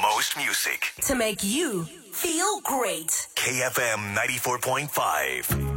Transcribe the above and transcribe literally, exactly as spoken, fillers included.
most music to make you feel great. K F M ninety-four point five.